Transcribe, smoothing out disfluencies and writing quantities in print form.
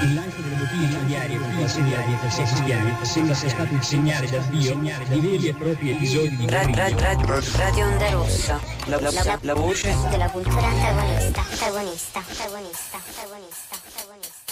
Il lancio delle bottiglie incendiarie con qualsiasi di qualsiasi piani sembra sia stato un segnale da Dio di veri e propri episodi di guarigione. Radio Onda Rossa. La voce della cultura antagonista.